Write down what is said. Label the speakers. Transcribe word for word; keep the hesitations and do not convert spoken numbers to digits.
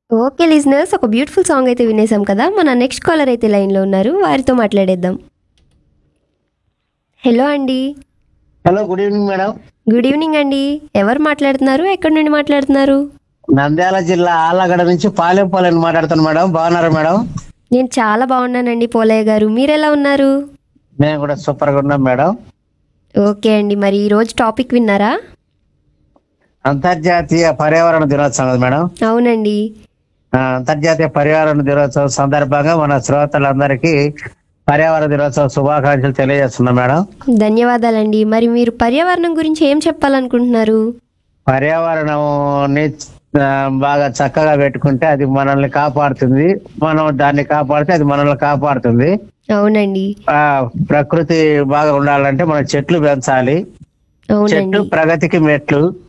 Speaker 1: Okay listeners, ఒక beautiful song అయితే వినేసాం కదా. మన నెక్స్ట్ కాలర్ అయితే లైన్లో ఉన్నారు, వారితో మాట్లాడేద్దాం. హలో అండి.
Speaker 2: Hello, good evening madam.
Speaker 1: Good evening అండి. ఎవరు మాట్లాడుతున్నారు, ఎక్కడి నుండి మాట్లాడుతున్నారు?
Speaker 2: నంద్యాల జిల్లా ఆళ్ళగడ్డ నుంచి పాలెం పాలెం మాట్లాడుతాను మేడం. బాగున్నారా మేడం?
Speaker 1: నేను చాలా బాగున్నానండి పోలయ్య గారు, మీరెలా ఉన్నారు?
Speaker 2: మేము కూడా సూపర్ గా ఉన్నాం మేడం.
Speaker 1: ఓకే అండి, మరి ఈరోజు టాపిక్ విన్నారా?
Speaker 2: అంతర్జాతీయ పర్యావరణ దినోత్సవం కదా మేడం.
Speaker 1: అవునండి.
Speaker 2: ఆ, అంతర్జాతీయ పర్యావరణ దినోత్సవం సందర్భంగా మన శ్రోతలందరికీ పర్యావరణ దినోత్సవ శుభాకాంక్షలు తెలియజేస్తున్నాం మేడం.
Speaker 1: ధన్యవాదాలండి. మరి మీరు పర్యావరణం గురించి ఏం చెప్పాలనుకుంటున్నారు?
Speaker 2: పర్యావరణంని ఆ, బాగా చక్కగా పెట్టుకుంటే అది మనల్ని కాపాడుతుంది, మనం దాన్ని కాపాడితే అది మనల్ని కాపాడుతుంది.
Speaker 1: అవునండి.
Speaker 2: ఆ ప్రకృతి బాగా ఉండాలంటే మనం చెట్లు పెంచాలి. చెట్లు
Speaker 1: అవునండి.
Speaker 2: ప్రగతికి మెట్లు.